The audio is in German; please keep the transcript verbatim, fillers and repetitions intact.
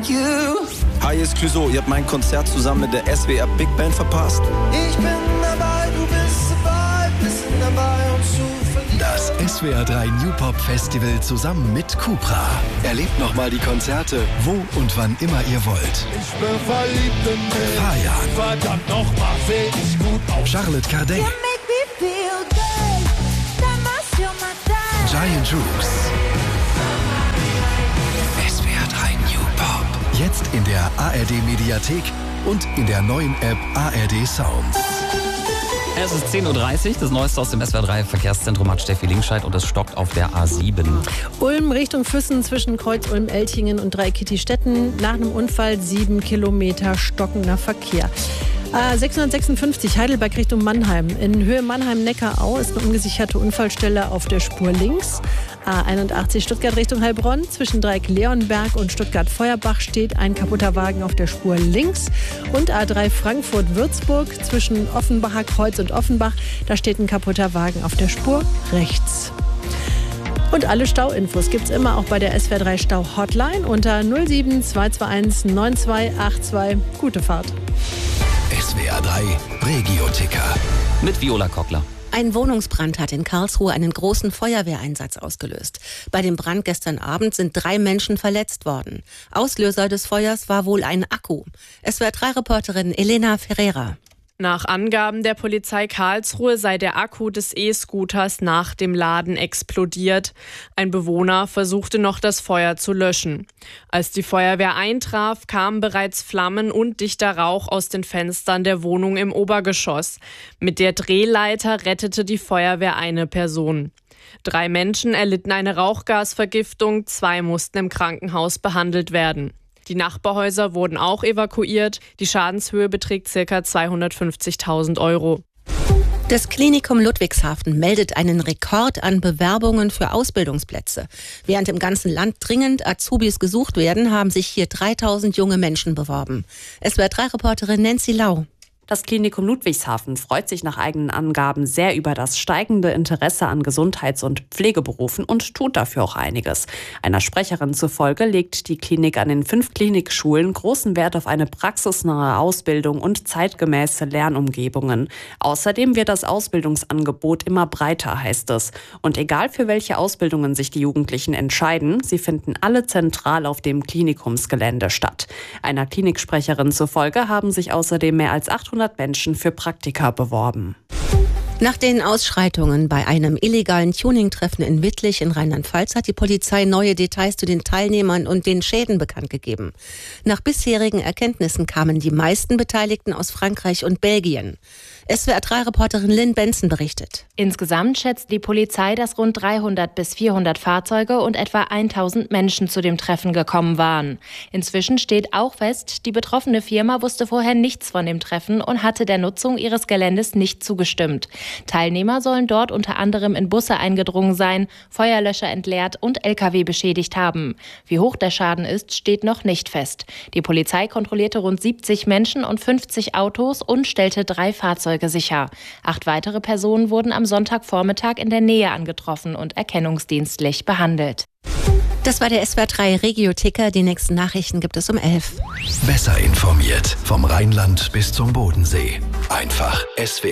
you. Hi, hier ist Clouseau. Ihr habt mein Konzert zusammen mit der S W R Big Band verpasst. Ich bin dabei, du bist dabei, wir sind dabei, uns zu verlieren. Das S W R drei New Pop Festival zusammen mit Cupra. Erlebt nochmal die Konzerte, wo und wann immer ihr wollt. Ich bin verliebt in dich. Fajan. Verdammt nochmal, seh ich gut aus. Charlotte Cardin. You make me feel good. That must feel my time. Giant Rooks. S W R drei New Pop. Jetzt in der A R D Mediathek und in der neuen App A R D Sounds. Es ist zehn Uhr dreißig, das Neueste aus dem S W R drei Verkehrszentrum hat Steffi Linkscheid und es stockt auf der A sieben. Ulm Richtung Füssen zwischen Kreuz Ulm-Elchingen und Dreikitti-Stetten. Nach einem Unfall sieben Kilometer stockender Verkehr. A sechshundertsechsundfünfzig Heidelberg Richtung Mannheim. In Höhe Mannheim-Neckarau ist eine ungesicherte Unfallstelle auf der Spur links. A einundachtzig Stuttgart Richtung Heilbronn. Zwischen Dreieck-Leonberg und Stuttgart-Feuerbach steht ein kaputter Wagen auf der Spur links. Und A drei Frankfurt-Würzburg zwischen Offenbacher Kreuz und Offenbach. Da steht ein kaputter Wagen auf der Spur rechts. Und alle Stauinfos gibt's immer auch bei der S W R drei Stau Hotline unter null sieben zwei zwei eins neun zwei acht zwei. Gute Fahrt. S W R drei Regio-Ticker. Mit Viola Kockler. Ein Wohnungsbrand hat in Karlsruhe einen großen Feuerwehreinsatz ausgelöst. Bei dem Brand gestern Abend sind drei Menschen verletzt worden. Auslöser des Feuers war wohl ein Akku. S W R drei Reporterin Elena Ferreira. Nach Angaben der Polizei Karlsruhe sei der Akku des E-Scooters nach dem Laden explodiert. Ein Bewohner versuchte noch, das Feuer zu löschen. Als die Feuerwehr eintraf, kamen bereits Flammen und dichter Rauch aus den Fenstern der Wohnung im Obergeschoss. Mit der Drehleiter rettete die Feuerwehr eine Person. Drei Menschen erlitten eine Rauchgasvergiftung, zwei mussten im Krankenhaus behandelt werden. Die Nachbarhäuser wurden auch evakuiert. Die Schadenshöhe beträgt ca. zweihundertfünfzigtausend Euro. Das Klinikum Ludwigshafen meldet einen Rekord an Bewerbungen für Ausbildungsplätze. Während im ganzen Land dringend Azubis gesucht werden, haben sich hier dreitausend junge Menschen beworben. S W R drei Reporterin Nancy Lau. Das Klinikum Ludwigshafen freut sich nach eigenen Angaben sehr über das steigende Interesse an Gesundheits- und Pflegeberufen und tut dafür auch einiges. Einer Sprecherin zufolge legt die Klinik an den fünf Klinikschulen großen Wert auf eine praxisnahe Ausbildung und zeitgemäße Lernumgebungen. Außerdem wird das Ausbildungsangebot immer breiter, heißt es. Und egal für welche Ausbildungen sich die Jugendlichen entscheiden, sie finden alle zentral auf dem Klinikumsgelände statt. Einer Kliniksprecherin zufolge haben sich außerdem mehr als achthundert Menschen für Praktika beworben. Nach den Ausschreitungen bei einem illegalen Tuning-Treffen in Wittlich in Rheinland-Pfalz hat die Polizei neue Details zu den Teilnehmern und den Schäden bekannt gegeben. Nach bisherigen Erkenntnissen kamen die meisten Beteiligten aus Frankreich und Belgien. S W R drei Reporterin Lynn Benson berichtet. Insgesamt schätzt die Polizei, dass rund dreihundert bis vierhundert Fahrzeuge und etwa tausend Menschen zu dem Treffen gekommen waren. Inzwischen steht auch fest, die betroffene Firma wusste vorher nichts von dem Treffen und hatte der Nutzung ihres Geländes nicht zugestimmt. Teilnehmer sollen dort unter anderem in Busse eingedrungen sein, Feuerlöscher entleert und L K W beschädigt haben. Wie hoch der Schaden ist, steht noch nicht fest. Die Polizei kontrollierte rund siebzig Menschen und fünfzig Autos und stellte drei Fahrzeuge sicher. Acht weitere Personen wurden am Sonntagvormittag in der Nähe angetroffen und erkennungsdienstlich behandelt. Das war der S W R drei Regio-Ticker. Die nächsten Nachrichten gibt es um elf. Besser informiert vom Rheinland bis zum Bodensee. Einfach S W R